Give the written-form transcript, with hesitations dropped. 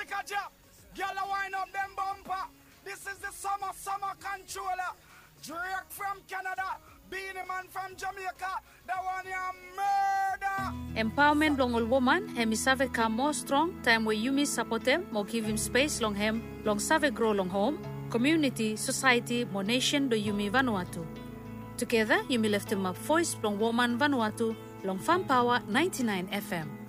stick a job. Girl a wind up them bumper. This is the summer controller. Drake from Canada. Beanie Man from Jamaica. The one you murder. Empowerment long all woman. Hemi save come more strong. Time where you miss support him. More give him space long him. Long save grow long home. Community, society, more nation do Yumi Vanuatu. Together, Yumi left him up voice long woman Vanuatu. Long Farm Power 99 FM.